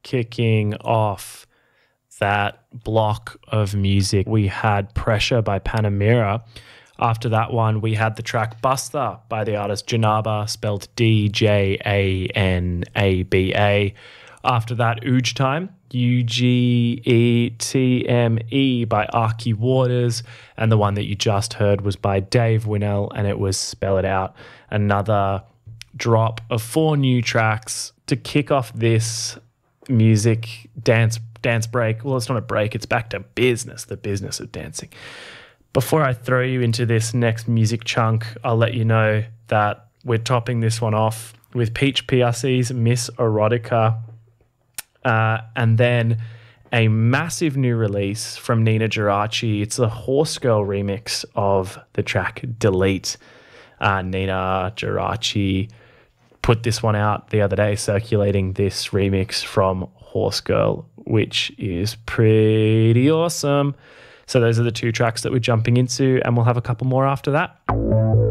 kicking off that block of music, we had Pressure by Panamera. After that one, we had the track Buster by the artist Janaba, spelled Djanaba. After that, Ooge Time, Ugetme by Arky Waters. And the one that you just heard was by Dave Winnell, and it was Spell It Out. Another drop of 4 new tracks to kick off this music dance break. Well, it's not a break, it's back to business, the business of dancing. Before I throw you into this next music chunk, I'll let you know that we're topping this one off with Peach PRC's Miss Erotica, and then a massive new release from Nina Geraci. It's a Horse Girl remix of the track Delete. Nina Geraci put this one out the other day, circulating this remix from Horse Girl, which is pretty awesome. So those are the 2 tracks that we're jumping into, and we'll have a couple more after that.